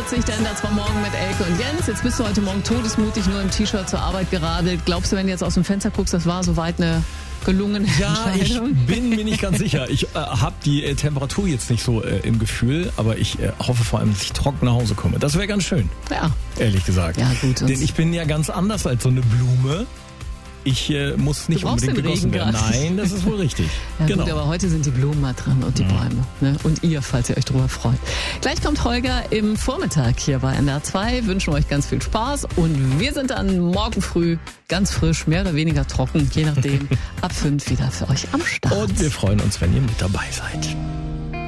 8.45 Uhr, der Ender zwar morgen mit Elke und Jens. Jetzt bist du heute Morgen todesmutig nur im T-Shirt zur Arbeit geradelt. Glaubst du, wenn du jetzt aus dem Fenster guckst, das war soweit eine gelungene Entscheidung? Ich bin mir nicht ganz sicher. Ich habe die Temperatur jetzt nicht so im Gefühl, aber ich hoffe vor allem, dass ich trocken nach Hause komme. Das wäre ganz schön. Ja. Ehrlich gesagt. Ja, gut. Denn ich bin ja ganz anders als so eine Blume. Ich muss nicht unbedingt gegossen werden. Nein, das ist wohl richtig. Ja, genau. Gut, aber heute sind die Blumen mal dran und die Bäume. Ne? Und ihr, falls ihr euch drüber freut. Gleich kommt Holger im Vormittag hier bei NDR 2. Wünschen euch ganz viel Spaß. Und wir sind dann morgen früh ganz frisch, mehr oder weniger trocken, je nachdem, ab 5 wieder für euch am Start. Und wir freuen uns, wenn ihr mit dabei seid.